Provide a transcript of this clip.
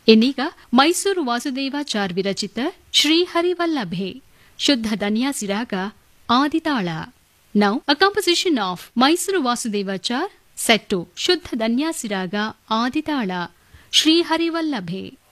ಇನ್ನೀಗ ಮೈಸೂರು ವಾಸುದೇವಾಚಾರ್ ವಿರಚಿತ ಶ್ರೀಹರಿವಲ್ಲಭೆ ಶುದ್ಧ ಧನ್ಯಾಸಿ ರಾಗ ಆದಿತಾಳ. Now a composition of Mysuru Vasudevachar set to Shuddha Danyasi Raga Aditala Sri Harivallabhe.